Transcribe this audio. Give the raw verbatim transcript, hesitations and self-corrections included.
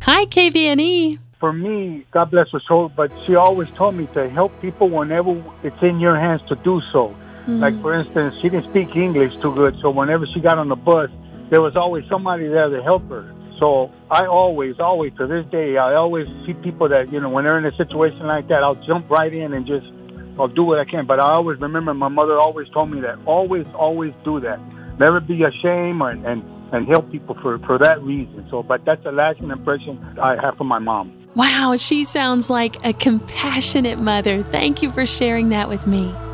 Hi, K V N E. For me, God bless her soul, but she always told me to help people whenever it's in your hands to do so. Mm. Like, for instance, she didn't speak English too good, so whenever she got on the bus, there was always somebody there to help her. So I always, always, to this day, I always see people that, you know, when they're in a situation like that, I'll jump right in and just, I'll do what I can. But I always remember my mother always told me that. Always, always do that. Never be ashamed and, and, and help people for, for that reason. So, but that's a lasting impression I have from my mom. Wow, she sounds like a compassionate mother. Thank you for sharing that with me.